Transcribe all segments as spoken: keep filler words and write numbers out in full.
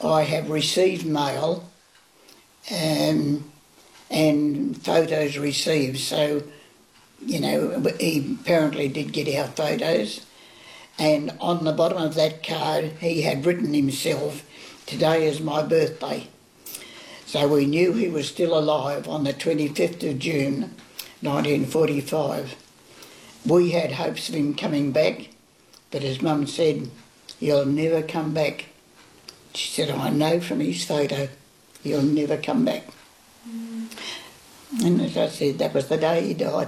I have received mail um, and photos received, so, you know, he apparently did get our photos. And on the bottom of that card, he had written himself, "Today is my birthday." So we knew he was still alive on the twenty-fifth of June, nineteen forty-five. We had hopes of him coming back, but his mum said, "He'll never come back." She said, "I know from his photo, he'll never come back." Mm. And as I said, that was the day he died.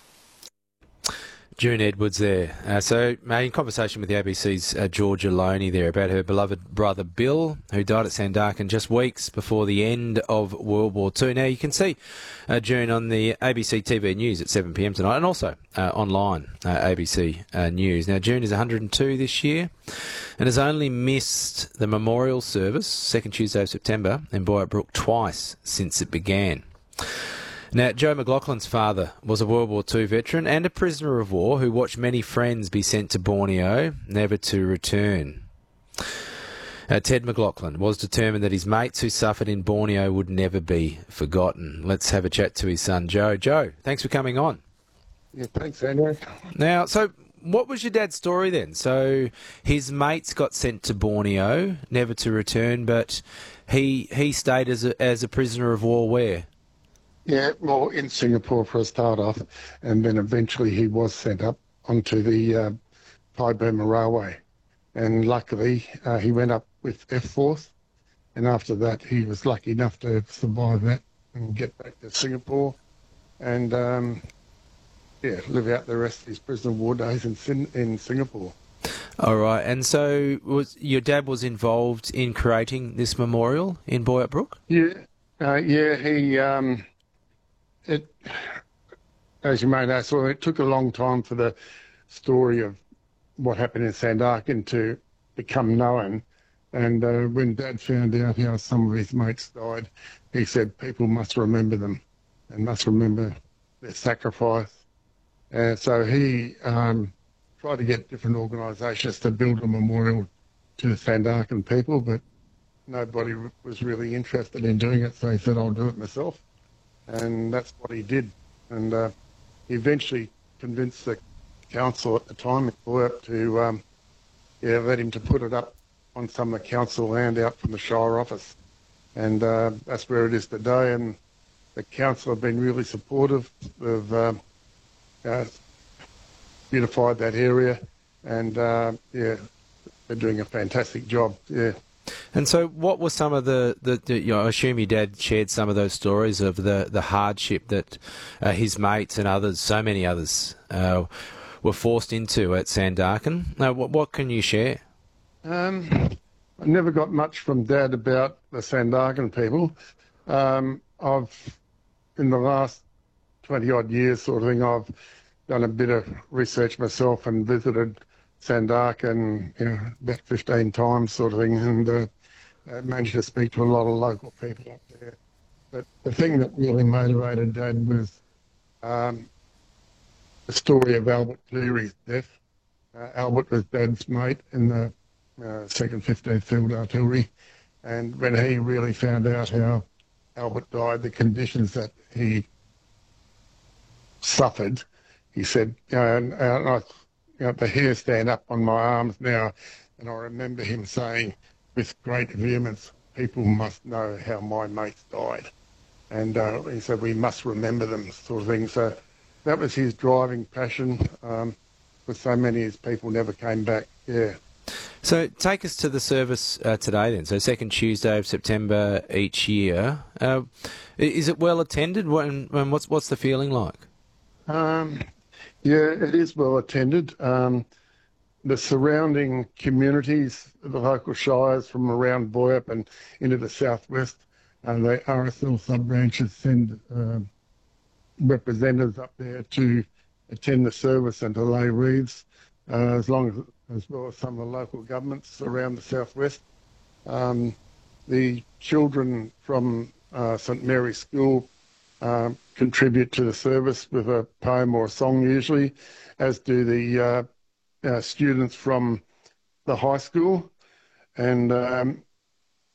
June Edwards there. Uh, so, uh, in conversation with the A B C's uh, Georgia Loney there about her beloved brother Bill, who died at Sandarkan just weeks before the end of World War Two. Now, you can see uh, June on the A B C T V News at seven p m tonight, and also uh, online, uh, A B C uh, News. Now, June is one hundred and two this year and has only missed the memorial service, second Tuesday of September, in Boyatt Brook twice since it began. Now, Joe McLaughlin's father was a World War Two veteran and a prisoner of war who watched many friends be sent to Borneo, never to return. Uh, Ted McLaughlin was determined that his mates who suffered in Borneo would never be forgotten. Let's have a chat to his son, Joe. Joe, thanks for coming on. Yeah, thanks, Andrew. Now, so what was your dad's story then? So his mates got sent to Borneo, never to return, but he he stayed as a, as a prisoner of war where? Yeah, well, in Singapore for a start off, and then eventually he was sent up onto the uh, Thai Burma Railway. And luckily, uh, he went up with F Force, and after that, he was lucky enough to survive that and get back to Singapore and, um, yeah, live out the rest of his prisoner of war days in, in Singapore. All right, and so was your dad was involved in creating this memorial in Boyatt Brook? Yeah, uh, yeah, he... Um, It, as you may know, so it took a long time for the story of what happened in Sandarkan to become known. And uh, when Dad found out how some of his mates died, he said people must remember them and must remember their sacrifice. And so he um, tried to get different organisations to build a memorial to the Sandarkan people, but nobody was really interested in doing it. So he said, "I'll do it myself." And that's what he did. And uh, he eventually convinced the council at the time to um, yeah, let him to put it up on some of the council land out from the Shire office. And uh, that's where it is today. And the council have been really supportive. They've um, uh, beautified that area. And uh, yeah, they're doing a fantastic job. Yeah. And so what were some of the, the, the you know, I assume your dad shared some of those stories of the, the hardship that uh, his mates and others, so many others, uh, were forced into at Sandarkan. Now, what, what can you share? Um, I never got much from Dad about the Sandarkan people. Um, I've, in the last twenty-odd years sort of thing, I've done a bit of research myself and visited Sandarkan, you know, about fifteen times sort of thing, and uh, I managed to speak to a lot of local people up there. But the thing that really motivated Dad was um, the story of Albert Cleary's death. Uh, Albert was Dad's mate in the uh, second fifteenth Field Artillery, and when he really found out how Albert died, the conditions that he suffered, he said, you know, and, and I You know, the hair stand up on my arms now, and I remember him saying with great vehemence, "People must know how my mates died." And uh, he said, "We must remember them," sort of thing. So that was his driving passion, um, because so many of his people never came back. Yeah. So take us to the service uh, today then. So second Tuesday of September each year. Uh, is it well attended? What, and what's, what's the feeling like? Um, Yeah, it is well attended. Um, the surrounding communities, the local shires from around Boyapp and into the southwest, and the R S L sub-branches send uh, representatives up there to attend the service and to lay wreaths, uh, as long as, as well as some of the local governments around the southwest. Um, the children from uh, St Mary's School Uh, contribute to the service with a poem or a song usually, as do the uh, uh, students from the high school. And um,